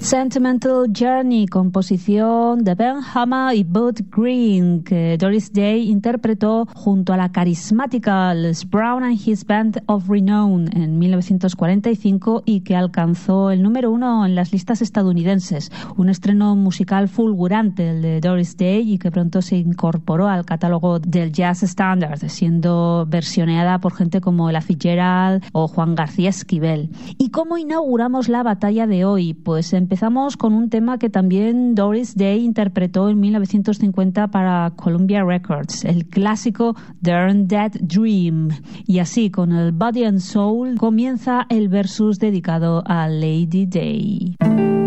Sentimental Journey, composición de Ben Hammer y Bud Green, que Doris Day interpretó junto a la carismática Les Brown and His Band of Renown en 1945 y que alcanzó el número 1 en las listas estadounidenses. Un estreno musical fulgurante, el de Doris Day, y que pronto se incorporó al catálogo del jazz standard, siendo versioneada por gente como Ella Fitzgerald o Juan García Esquivel. ¿Y cómo inauguramos la batalla de hoy? Pues empezamos con un tema que también Doris Day interpretó en 1950 para Columbia Records, el clásico Darn That Dream. Y así, con el Body and Soul, comienza el versus dedicado a Lady Day.